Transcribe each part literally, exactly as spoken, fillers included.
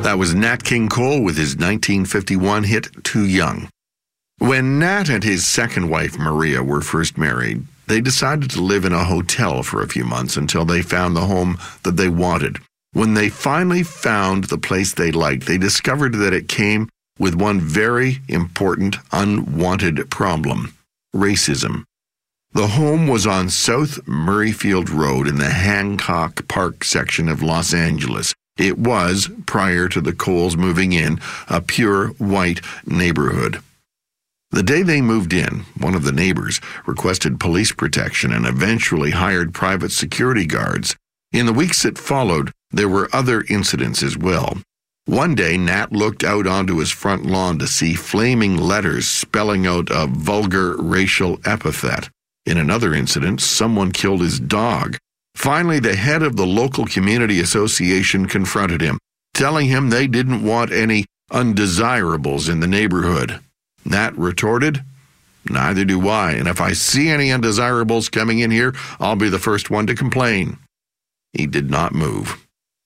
That was Nat King Cole with his nineteen fifty-one hit, Too Young. When Nat and his second wife, Maria, were first married, they decided to live in a hotel for a few months until they found the home that they wanted. When they finally found the place they liked, they discovered that it came with one very important, unwanted problem: racism. The home was on South Murrayfield Road in the Hancock Park section of Los Angeles. It was, prior to the Coles moving in, a pure white neighborhood. The day they moved in, one of the neighbors requested police protection and eventually hired private security guards. In the weeks that followed, there were other incidents as well. One day, Nat looked out onto his front lawn to see flaming letters spelling out a vulgar racial epithet. In another incident, someone killed his dog. Finally, the head of the local community association confronted him, telling him they didn't want any undesirables in the neighborhood. Nat retorted, "Neither do I, and if I see any undesirables coming in here, I'll be the first one to complain." He did not move.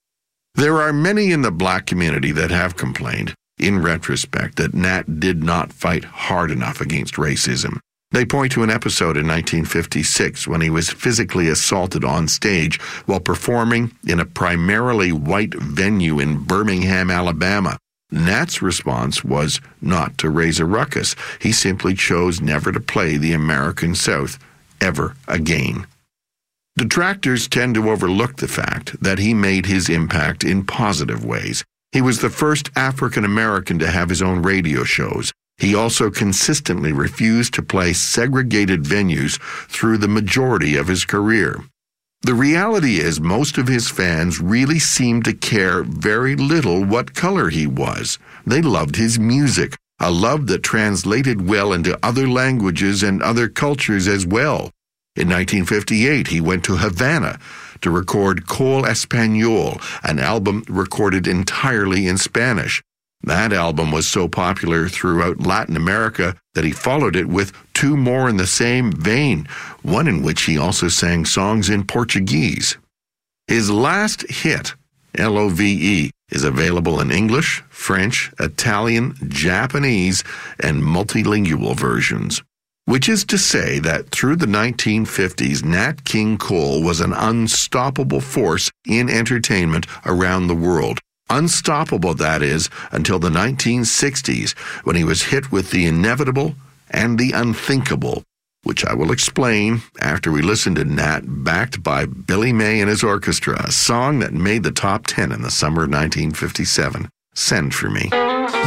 There are many in the black community that have complained, in retrospect, that Nat did not fight hard enough against racism. They point to an episode in nineteen fifty-six when he was physically assaulted on stage while performing in a primarily white venue in Birmingham, Alabama. Nat's response was not to raise a ruckus. He simply chose never to play the American South ever again. Detractors tend to overlook the fact that he made his impact in positive ways. He was the first African American to have his own radio shows. He also consistently refused to play segregated venues through the majority of his career. The reality is most of his fans really seemed to care very little what color he was. They loved his music, a love that translated well into other languages and other cultures as well. In nineteen fifty-eight, he went to Havana to record Cole Espanol, an album recorded entirely in Spanish. That album was so popular throughout Latin America that he followed it with two more in the same vein, one in which he also sang songs in Portuguese. His last hit, L O V E, is available in English, French, Italian, Japanese, and multilingual versions. Which is to say that through the nineteen fifties, Nat King Cole was an unstoppable force in entertainment around the world. Unstoppable, that is, until the nineteen sixties, when he was hit with the inevitable and the unthinkable, which I will explain after we listen to Nat backed by Billy May and his orchestra, a song that made the top ten in the summer of nineteen fifty-seven. Send for Me.